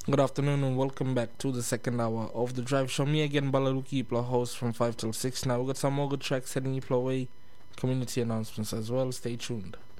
Good afternoon and welcome back to the second hour of the drive show. Me again, Balaluki, your host from 5 till 6. Now we got some more good tracks heading you away. Community announcements as well. Stay tuned.